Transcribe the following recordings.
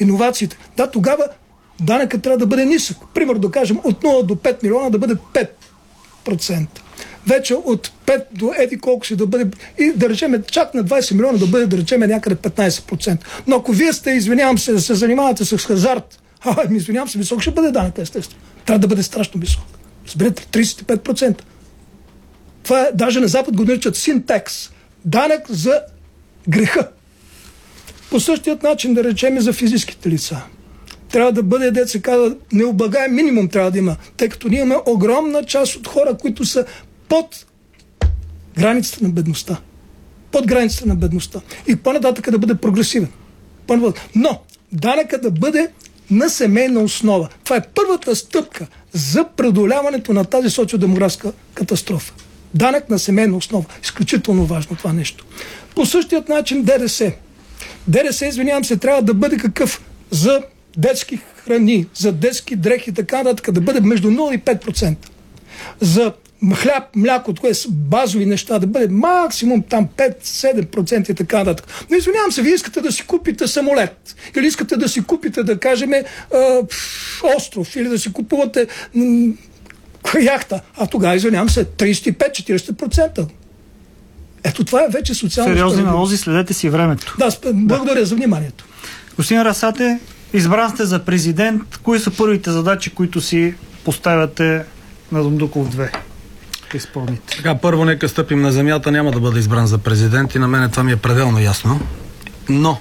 иновациите. Да, тогава данъкът трябва да бъде нисък. Примерно да кажем от 0 до 5 милиона да бъде 5%. Вече от 5 до еди колко си да бъде, и да речем чак на 20 милиона да бъде, да речем някъде 15%. Но ако вие сте, извинявам се, да се занимавате с хазарт, извинявам се, висок ще бъде данък, естествено. Трябва да бъде страшно висок. Разберете, 35%. Това е, даже на Запад го наричат синтекс. Данък за греха. По същият начин, да речем, за физическите лица. Трябва да бъде, дето се казва, необлагаем минимум трябва да има, тъй като ние имаме огромна част от хора, които са под границата на бедността. Под границата на бедността. И по-нататък да бъде прогресивен. Но данъкът да бъде на семейна основа. Това е първата стъпка за преодоляването на тази социодемографска катастрофа. Данък на семейна основа. Изключително важно това нещо. По същият начин ДДС. ДДС, извинявам се, трябва да бъде какъв за детски храни, за детски дрехи и така нататък, да бъде между 0 и 5%. За хляб, мляко, това са базови неща, да бъде максимум там 5-7% и така нататък. Но извинявам се, вие искате да си купите самолет, или искате да си купите, да кажем, остров, или да си купувате яхта, а тогава, извинявам се, 35-40%. Ето това е вече социално. Сериозни налози, следете си времето. Да, благодаря за вниманието. Господин Расате, избран сте за президент. Кои са първите задачи, които си поставяте на Дондуков 2? Изпълните. Така, първо нека стъпим на земята. Няма да бъда избран за президент и на мен това ми е пределно ясно. Но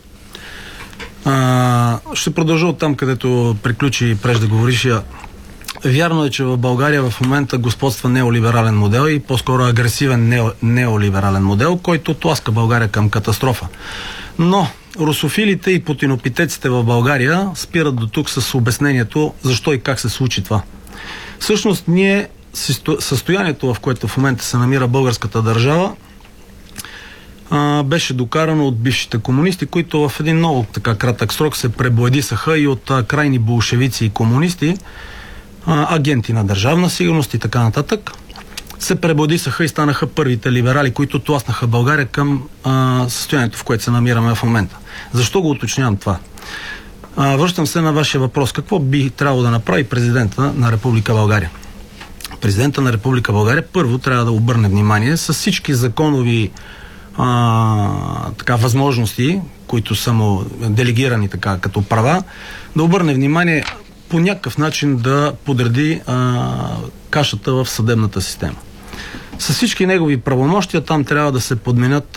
ще продължа от там, където приключи преждеговорившия. Вярно е, че в България в момента господства неолиберален модел и по-скоро агресивен неолиберален модел, който тласка България към катастрофа. Но русофилите и путинопитеците в България спират до тук с обяснението защо и как се случи това. Всъщност ние състоянието, в което в момента се намира българската държава, беше докарано от бившите комунисти, които в един много така кратък срок се пребоядисаха и от крайни болшевици и комунисти, агенти на държавна сигурност и така нататък, се пребодисаха и станаха първите либерали, които тласнаха България към състоянието, в което се намираме в момента. Защо го уточнявам това? Връщам се на вашия въпрос. Какво би трябвало да направи президента на Република България? Президента на Република България първо трябва да обърне внимание с всички законови възможности, които са му делегирани така като права, да обърне внимание по някакъв начин да подреди кашата в съдебната система. С всички негови правомощия там трябва да се подменят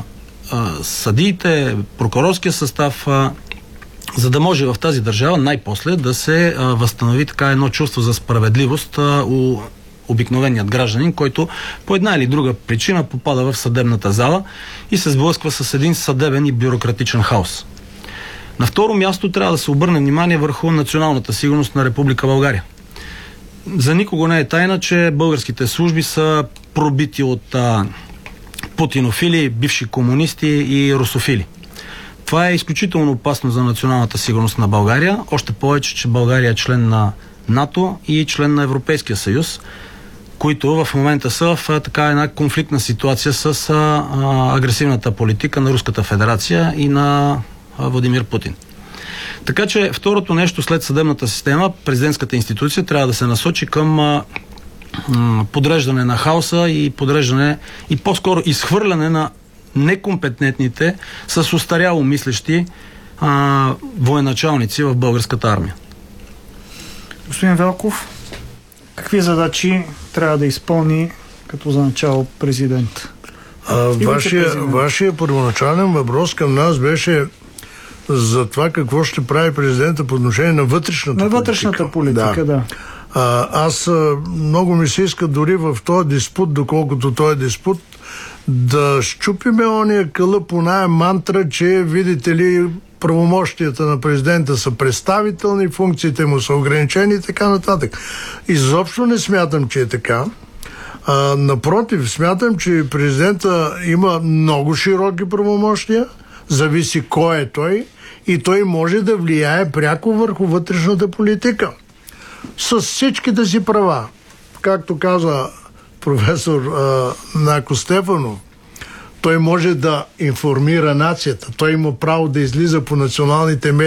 съдиите, прокурорския състав, за да може в тази държава най-после да се възстанови така едно чувство за справедливост у обикновеният гражданин, който по една или друга причина попада в съдебната зала и се сблъсква с един съдебен и бюрократичен хаос. На второ място трябва да се обърне внимание върху националната сигурност на Република България. За никого не е тайна, че българските служби са пробити от путинофили, бивши комунисти и русофили. Това е изключително опасно за националната сигурност на България, още повече, че България е член на НАТО и член на Европейския съюз, които в момента са в така една конфликтна ситуация с агресивната политика на Руската федерация и на Владимир Путин. Така че второто нещо след съдебната система, президентската институция трябва да се насочи към подреждане на хаоса и подреждане и по-скоро изхвърляне на некомпетентните с устаряло мислещи военачалници в българската армия. Господин Велков, какви задачи трябва да изпълни като за начало президент? Вашия първоначален въпрос към нас беше за това какво ще прави президента по отношение на вътрешната политика. Да. Аз много ми се иска дори в този диспут, доколкото той е диспут, да щупиме ония кълъп, оная мантра, че видите ли правомощията на президента са представителни, функциите му са ограничени и така нататък. Изобщо не смятам, че е така. Напротив, смятам, че президента има много широки правомощия, зависи кой е той и той може да влияе пряко върху вътрешната политика. С всичките си права. Както каза професор Нако Стефанов, той може да информира нацията. Той има право да излиза по националните медии